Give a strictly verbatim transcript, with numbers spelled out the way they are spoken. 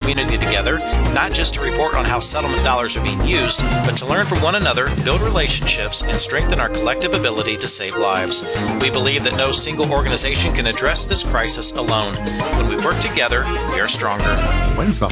community together, not just to report on how settlement dollars are being used, but to learn from one another, build relationships, and strengthen our collective ability to save lives. We believe that no single organization can address this crisis alone. When we work together, we are stronger. When's the